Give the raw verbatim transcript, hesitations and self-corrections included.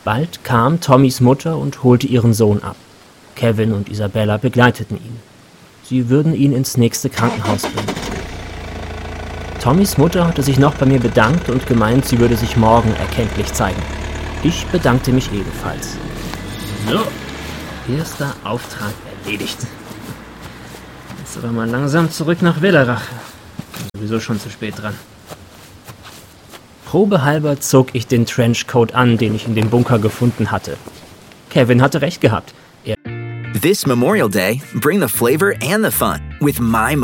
Bald kam Tommys Mutter und holte ihren Sohn ab. Kevin und Isabella begleiteten ihn. Sie würden ihn ins nächste Krankenhaus bringen. Tommys Mutter hatte sich noch bei mir bedankt und gemeint, sie würde sich morgen erkenntlich zeigen. Ich bedankte mich ebenfalls. So, erster Auftrag erledigt. Jetzt aber mal langsam zurück nach Willerach. Sowieso schon zu spät dran. Probehalber zog ich den Trenchcoat an, den ich in dem Bunker gefunden hatte. Kevin hatte recht gehabt. Er This Memorial Day, bring the flavor and the fun with My